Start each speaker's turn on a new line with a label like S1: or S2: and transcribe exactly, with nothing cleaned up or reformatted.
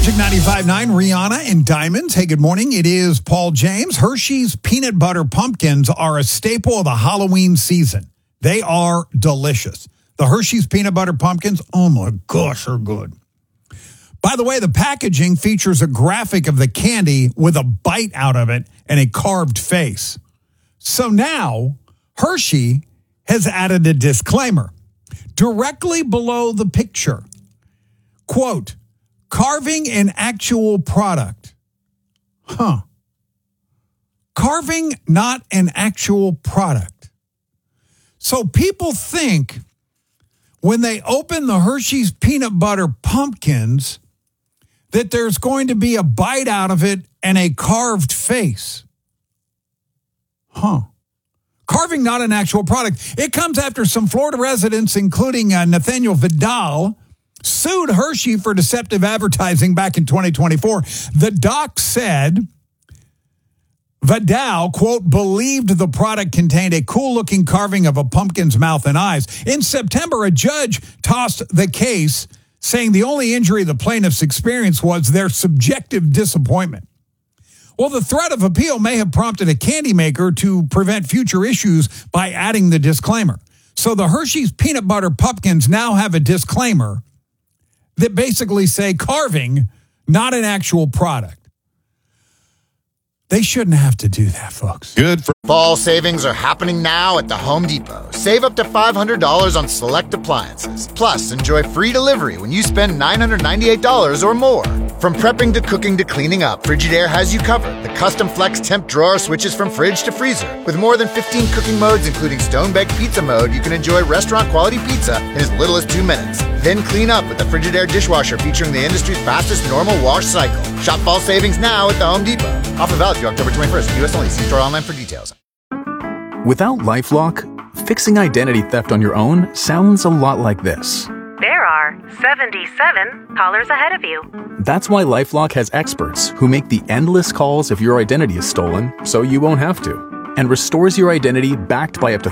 S1: Magic ninety-five point nine, Rihanna and Diamonds. Hey, good morning. It is Paul James. Hershey's peanut butter pumpkins are a staple of the Halloween season. They are delicious. The Hershey's peanut butter pumpkins, oh my gosh, are good. By the way, the packaging features a graphic of the candy with a bite out of it and a carved face. So now, Hershey has added a disclaimer directly below the picture. Quote, carving an actual product. Huh. Carving not an actual product. So people think when they open the Hershey's peanut butter pumpkins that there's going to be a bite out of it and a carved face. Huh. Carving not an actual product. It comes after some Florida residents, including uh, Nathaniel Vidal, sued Hershey for deceptive advertising back in twenty twenty-four. The doc said Vidal, quote, believed the product contained a cool-looking carving of a pumpkin's mouth and eyes. In September, a judge tossed the case, saying the only injury the plaintiffs experienced was their subjective disappointment. Well, the threat of appeal may have prompted a candy maker to prevent future issues by adding the disclaimer. So the Hershey's peanut butter pumpkins now have a disclaimer that basically say carving, not an actual product. They shouldn't have to do that, folks.
S2: Good for
S3: fall savings are happening now at the Home Depot. Save up to five hundred dollars on select appliances. Plus, enjoy free delivery when you spend nine hundred ninety-eight dollars or more. From prepping to cooking to cleaning up, Frigidaire has you covered. The custom flex temp drawer switches from fridge to freezer. With more than fifteen cooking modes, including stone-baked pizza mode, you can enjoy restaurant-quality pizza in as little as two minutes. Then clean up with the Frigidaire dishwasher featuring the industry's fastest normal wash cycle. Shop fall savings now at the Home Depot. Offer valid through October twenty-first. U S only. See store online for details.
S4: Without LifeLock, fixing identity theft on your own sounds a lot like this.
S5: There are seventy-seven callers ahead of you.
S4: That's why LifeLock has experts who make the endless calls if your identity is stolen so you won't have to, and restores your identity backed by up to